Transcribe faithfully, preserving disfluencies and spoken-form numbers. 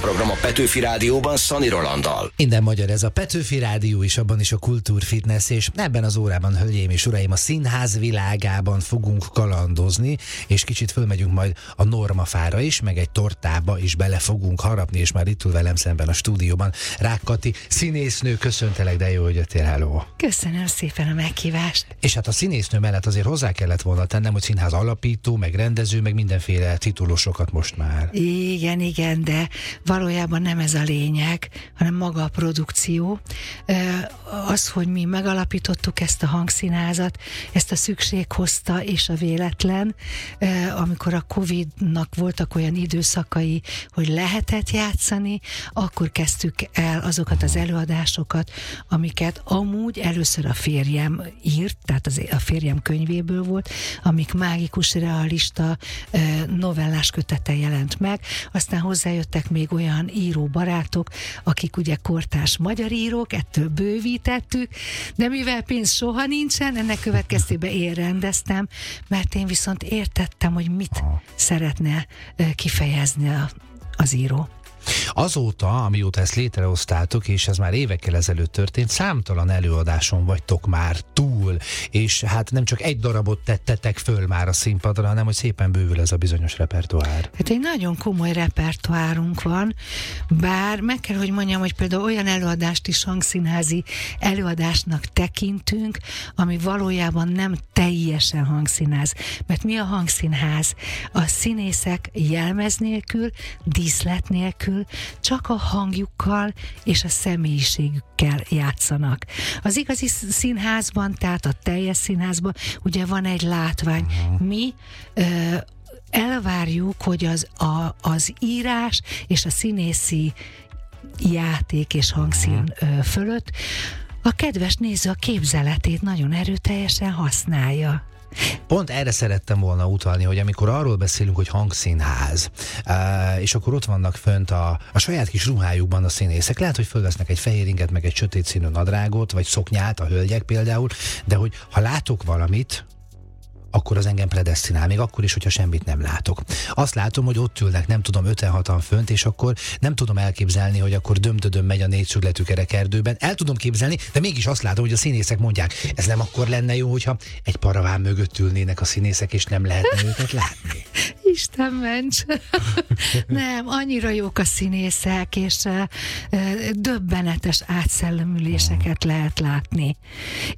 program a Petőfi Rádióban Szani Rolanddal. Minden magyar ez a Petőfi Rádió is, abban is a kultúrfitness, és ebben az órában, hölgyeim és uraim, a színház világában fogunk kalandozni, és kicsit fölmegyünk majd a Normafára is, meg egy tortába is bele fogunk harapni, és már itt ül velem szemben a stúdióban Rák Kati, színésznő, köszöntelek, de jó, hogy jöttél, hello. Köszönöm szépen a meghívást. És hát a színésznő mellett azért hozzá kellett volna tennem, hogy színház alapító, meg rendező, meg mindenféle titulosokat most már. Igen, igen, de valójában nem ez a lényeg, hanem maga a produkció. Az, hogy mi megalapítottuk ezt a hangszínházat, ezt a szükség hozta és a véletlen, amikor a Covidnak voltak olyan időszakai, hogy lehetett játszani, akkor kezdtük el azokat az előadásokat, amiket amúgy először a férjem írt, tehát az, a férjem könyvéből volt, amik mágikus, realista, novellás kötete jelent meg, aztán hozzájöttek még olyan író barátok, akik ugye kortárs magyar írók, ettől bővítettük, de mivel pénz soha nincsen, ennek következtében én rendeztem, mert én viszont értettem, hogy mit szeretne kifejezni a, az író. Azóta, amióta ezt létrehoztátok, és ez már évekkel ezelőtt történt, számtalan előadáson vagytok már túl, és hát nem csak egy darabot tettetek föl már a színpadra, hanem hogy szépen bővül ez a bizonyos repertoár. Hát egy nagyon komoly repertoárunk van, bár meg kell, hogy mondjam, hogy például olyan előadást is hangszínházi előadásnak tekintünk, ami valójában nem teljesen hangszínház. Mert mi a hangszínház? A színészek jelmez nélkül, díszlet nélkül, csak a hangjukkal és a személyiségükkel játszanak. Az igazi színházban, tehát a teljes színházban ugye van egy látvány. Mi ö, elvárjuk, hogy az, a, az írás és a színészi játék és hangszín ö, fölött a kedves néző a képzeletét nagyon erőteljesen használja. Pont erre szerettem volna utalni, hogy amikor arról beszélünk, hogy hangszínház, és akkor ott vannak fönt a, a saját kis ruhájukban a színészek, lehet, hogy fölvesznek egy fehér inget, meg egy sötét színű nadrágot, vagy szoknyát, a hölgyek például, de hogy ha látok valamit, akkor az engem predesztinál, még akkor is, hogyha semmit nem látok. Azt látom, hogy ott ülnek, nem tudom, öten-hatan fönt, és akkor nem tudom elképzelni, hogy akkor dömdödöm megy a négyszögletű kerekerdőben. El tudom képzelni, de mégis azt látom, hogy a színészek mondják, ez nem akkor lenne jó, hogyha egy paraván mögött ülnének a színészek, és nem lehetne őket látni. Isten ments! Nem, annyira jók a színészek, és uh, döbbenetes átszellemüléseket lehet látni.